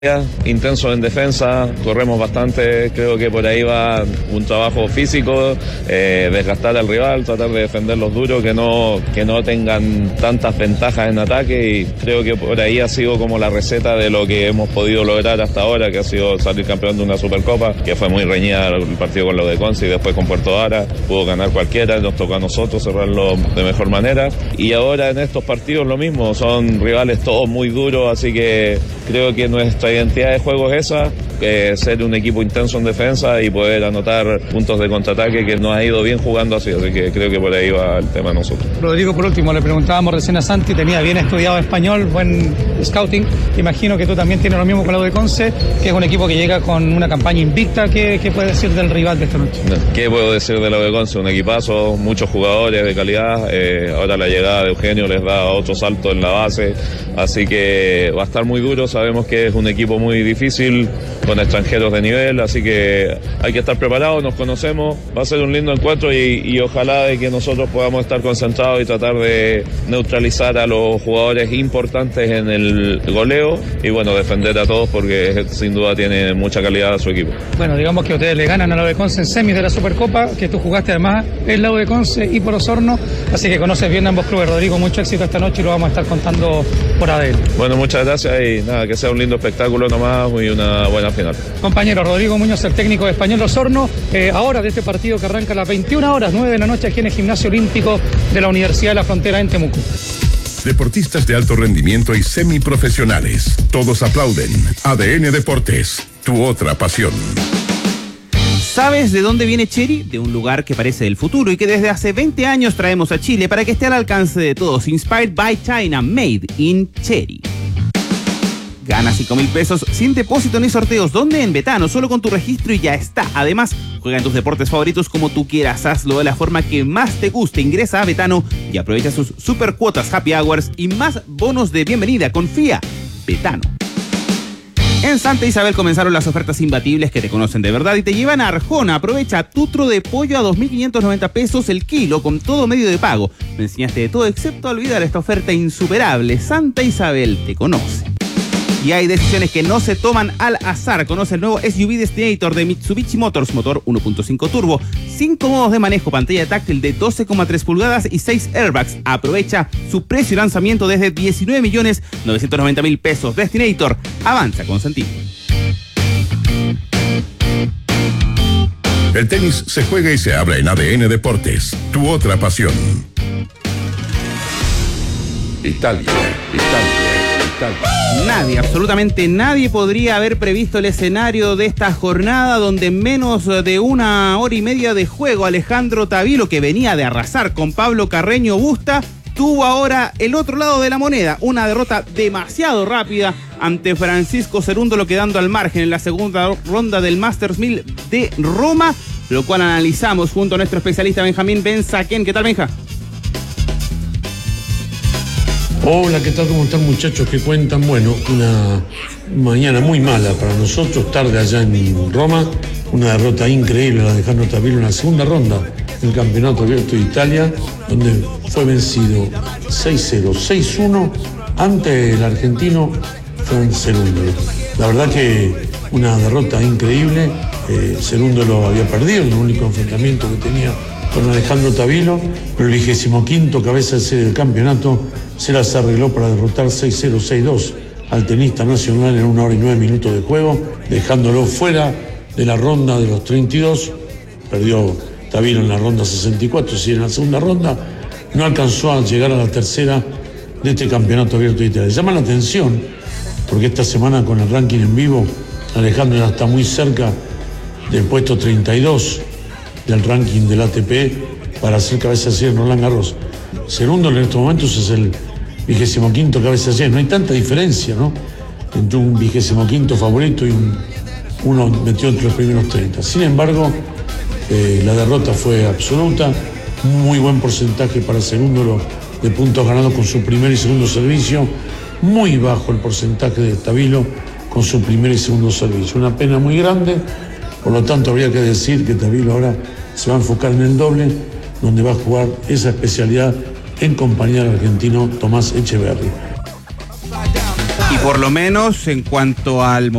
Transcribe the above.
intenso en defensa, corremos bastante, creo que por ahí va un trabajo físico, desgastar al rival, tratar de defenderlos duros, que no tengan tantas ventajas en ataque, y creo que por ahí ha sido como la receta de lo que hemos podido lograr hasta ahora, que ha sido salir campeón de una Supercopa, que fue muy reñida el partido con los de Conce y después con Puerto Vara, pudo ganar cualquiera, nos tocó a nosotros cerrarlo de mejor manera, y ahora en estos partidos lo mismo, son rivales todos muy duros, así que creo que nuestra identidad de juego es esa, ser un equipo intenso en defensa y poder anotar puntos de contraataque, que nos ha ido bien jugando así que creo que por ahí va el tema de nosotros. Rodrigo, por último, le preguntábamos recién a Santi, tenía bien estudiado español, buen scouting, imagino que tú también tienes lo mismo con la de Conce, que es un equipo que llega con una campaña invicta. ¿Qué puedes decir del rival de esta noche? ¿Qué puedo decir de la de Conce? Un equipazo, muchos jugadores de calidad, ahora la llegada de Eugenio les da otro salto en la base, así que va a estar muy duro, sabemos que es un equipo muy difícil, con extranjeros de nivel, así que hay que estar preparados, nos conocemos, va a ser un lindo encuentro y ojalá de que nosotros podamos estar concentrados y tratar de neutralizar a los jugadores importantes en el goleo y bueno, defender a todos porque sin duda tiene mucha calidad su equipo. Bueno, digamos que ustedes le ganan a la de Conce en semis de la Supercopa, que tú jugaste además en la de Conce y por Osorno, así que conoces bien ambos clubes. Rodrigo, mucho éxito esta noche y lo vamos a estar contando por ADN. Bueno, muchas gracias y nada, que sea un lindo espectáculo nomás y una buena final. Compañero Rodrigo Muñoz, el técnico de Español Osorno, ahora de este partido que arranca a las 21 horas, 9 de la noche aquí en el Gimnasio Olímpico de la Universidad de la Frontera en Temuco. Deportistas de alto rendimiento y semiprofesionales, todos aplauden. ADN Deportes, tu otra pasión. ¿Sabes de dónde viene Chery? De un lugar que parece del futuro y que desde hace 20 años traemos a Chile para que esté al alcance de todos. Inspired by China, made in Chery. Gana 5.000 pesos sin depósito ni sorteos. ¿Dónde? En Betano, solo con tu registro y ya está. Además, juega en tus deportes favoritos como tú quieras. Hazlo de la forma que más te guste. Ingresa a Betano y aprovecha sus super cuotas, happy hours y más bonos de bienvenida. Confía, Betano. En Santa Isabel comenzaron las ofertas imbatibles que te conocen de verdad y te llevan a Arjona. Aprovecha tutro de pollo a 2.590 pesos el kilo con todo medio de pago. Me enseñaste de todo excepto olvidar esta oferta insuperable. Santa Isabel te conoce. Y hay decisiones que no se toman al azar. Conoce el nuevo SUV Destinator de Mitsubishi Motors, motor 1.5 turbo, 5 modos de manejo, pantalla táctil de 12,3 pulgadas y 6 airbags. Aprovecha su precio y lanzamiento desde 19.990.000 pesos. Destinator, avanza con sentido. El tenis se juega y se habla en ADN Deportes, tu otra pasión. Italia. Nadie, absolutamente nadie podría haber previsto el escenario de esta jornada donde en menos de 1 hora y media de juego Alejandro Tavilo, que venía de arrasar con Pablo Carreño Busta, tuvo ahora el otro lado de la moneda, una derrota demasiado rápida ante Francisco Cerúndolo, quedando al margen en la segunda ronda del Masters 1000 de Roma, lo cual analizamos junto a nuestro especialista Benjamín Benzaquén. ¿Qué tal, Benja? Hola, ¿qué tal? ¿Cómo están, muchachos? ¿Qué cuentan? Bueno, una mañana muy mala para nosotros, tarde allá en Roma, una derrota increíble la de Alejandro Tavilo en la segunda ronda del Campeonato Abierto de Italia, donde fue vencido 6-0, 6-1 ante el argentino Fran Cerúndolo. La verdad que una derrota increíble, Cerúndolo había perdido en el único enfrentamiento que tenía con Alejandro Tavilo, pero el 25º cabeza de serie del campeonato se las arregló para derrotar 6-0, 6-2 al tenista nacional en 1 hora y 9 minutos de juego, dejándolo fuera de la ronda de los 32. Perdió Tavilo en la ronda 64, es decir, en la segunda ronda no alcanzó a llegar a la tercera de este campeonato abierto de Italia. Llama la atención porque esta semana con el ranking en vivo, Alejandro ya está muy cerca del puesto 32 del ranking del ATP para ser cabeza de serie en Roland Garros. Cerúndolo en estos momentos es el 25º cabeza de serie. No hay tanta diferencia, ¿no?, entre un 25º favorito y uno metido entre los primeros 30. Sin embargo, la derrota fue absoluta. Muy buen porcentaje para Cerúndolo de puntos ganados con su primer y segundo servicio. Muy bajo el porcentaje de Tavilo con su primer y segundo servicio. Una pena muy grande. Por lo tanto, habría que decir que Tavilo ahora se va a enfocar en el doble, donde va a jugar esa especialidad en compañía del argentino Tomás Echeverry. Y Por lo menos en cuanto al